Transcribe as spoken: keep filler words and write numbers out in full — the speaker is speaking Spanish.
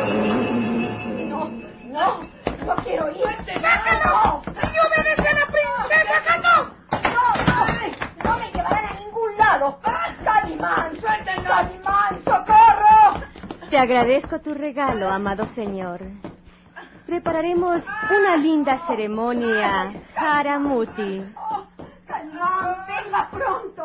No, no, no quiero ir. ¡Sácanos! ¡Y obedece a la princesa, Jacob! No, no, no me llevarán a ningún lado. ¡Calimán! ¡Calimán, socorro! Te agradezco tu regalo, amado señor. Prepararemos una linda ceremonia, Haramuti. Oh, Calimán, venga pronto.